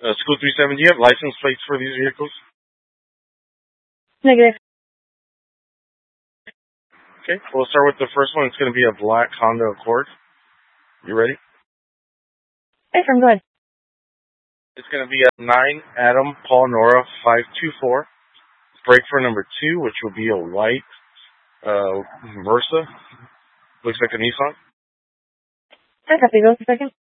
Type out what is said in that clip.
School 37, do you have license plates for these vehicles? Negative. Okay, we'll start with the first one. It's going to be a black Honda Accord. You ready? Hey, from good. It's going to be a 9 Adam Paul Nora 524. Brake for number 2, which will be a white Versa. Looks like a Nissan. I copy those a second.